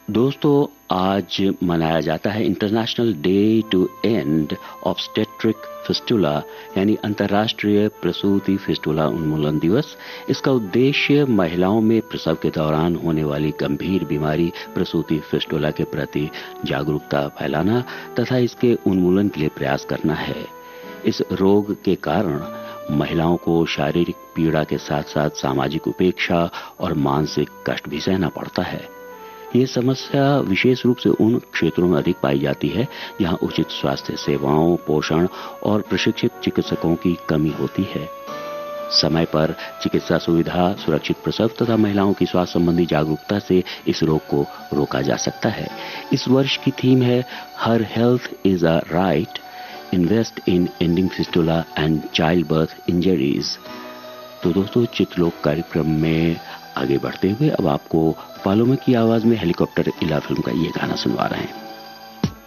दोस्तों, आज मनाया जाता है international day to and obstetric fistula यानी अंतर्राष्ट्रीय प्रसूति फिस्टुला उन्मूलन दिवस। इसका उद्देश्य महिलाओं में प्रसव के दौरान होने वाली गंभीर बीमारी प्रसूति फिस्टुला के प्रति जागरूकता फैलाना तथा इसके उन्मूलन के लिए प्रयास करना है। इस रोग के कारण महिलाओं को शारीरिक पीड़ा के साथ साथ सामाजिक उपेक्षा और मानसिक कष्ट भी सहना पड़ता है। ये समस्या विशेष रूप से उन क्षेत्रों में अधिक पाई जाती है जहां उचित स्वास्थ्य सेवाओं, पोषण और प्रशिक्षित चिकित्सकों की कमी होती है। समय पर चिकित्सा सुविधा, सुरक्षित प्रसव तथा महिलाओं की स्वास्थ्य संबंधी जागरूकता से इस रोग को रोका जा सकता है। इस वर्ष की थीम है हर health is a right, invest in ending fistula and child birth injuries. तो दोस्तों, चित्रलोक कार्यक्रम में आगे बढ़ते हुए अब आपको पालोमे की आवाज में हेलीकॉप्टर इला फिल्म का ये गाना सुनवा रहे हैं।